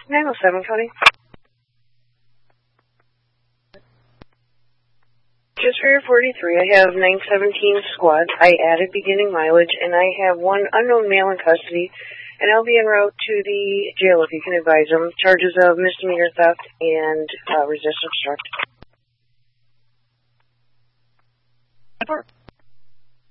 907, Cody. Just for your 43, I have 917 squad. I added beginning mileage, and I have one unknown male in custody, and I'll be en route to the jail if you can advise him. Charges of misdemeanor theft and resist obstruct.